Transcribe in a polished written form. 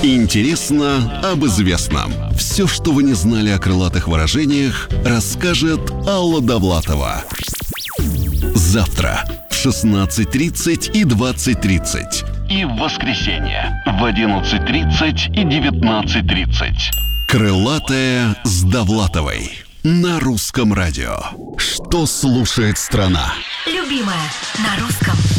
Интересно об известном. Все, что вы не знали о крылатых выражениях, расскажет Алла Довлатова. Завтра в 16:30 и 20:30. И в воскресенье в 11:30 и 19:30. Крылатая с Довлатовой на Русском радио. Что слушает страна? Любимая на русском.